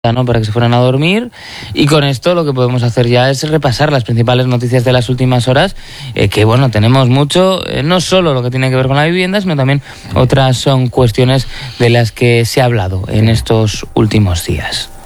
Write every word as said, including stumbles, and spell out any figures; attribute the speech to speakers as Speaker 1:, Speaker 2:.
Speaker 1: ¿no? Para que se fueran a dormir, y con esto lo que podemos hacer ya es repasar las principales noticias de las últimas horas, eh, que bueno, tenemos mucho, eh, no solo lo que tiene que ver con la vivienda, sino también otras son cuestiones de las que se ha hablado en estos últimos días.